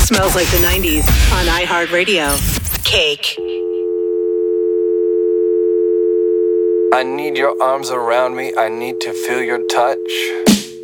Smells Like the 90s on iHeartRadio. Cake. I need your arms around me. I need to feel your touch.